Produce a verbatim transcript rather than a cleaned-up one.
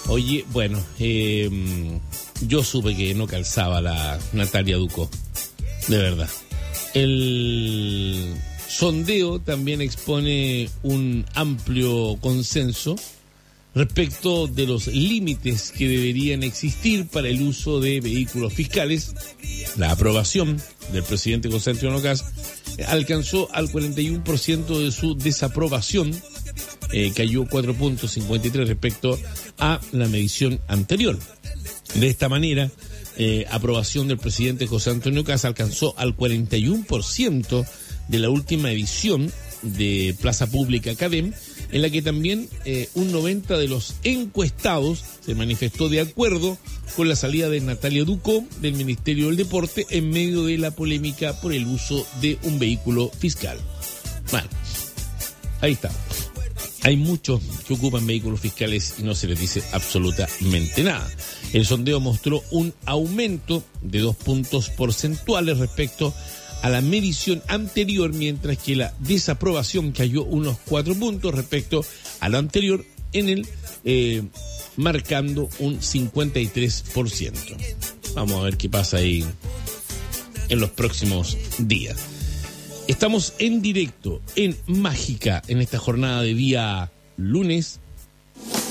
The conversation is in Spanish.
Oye, bueno, eh, yo supe que no calzaba la Natalia Ducó, de verdad. El sondeo también expone un amplio consenso respecto de los límites que deberían existir para el uso de vehículos fiscales. La aprobación del presidente José Antonio Kast alcanzó al cuarenta y uno por ciento de su desaprobación, eh, cayó cuatro punto cincuenta y tres respecto a la medición anterior. De esta manera, eh, aprobación del presidente José Antonio Kast alcanzó al cuarenta y uno por ciento de la última edición de Plaza Pública Cadem, en la que también eh, un noventa por ciento de los encuestados se manifestó de acuerdo con la salida de Natalia Ducó del Ministerio del Deporte en medio de la polémica por el uso de un vehículo fiscal. Bueno, ahí está. Hay muchos que ocupan vehículos fiscales y no se les dice absolutamente nada. El sondeo mostró un aumento de dos puntos porcentuales respecto a la medición anterior, mientras que la desaprobación cayó unos cuatro puntos respecto a lo anterior, en el eh, marcando un cincuenta y tres por ciento. Vamos a ver qué pasa ahí en los próximos días. Estamos en directo en Mágica en esta jornada de día lunes